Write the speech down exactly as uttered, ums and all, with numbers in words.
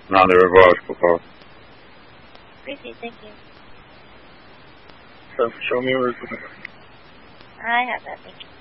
Now the reverse, por favor. Appreciate, thank you. So show me where it's I have that, thank you.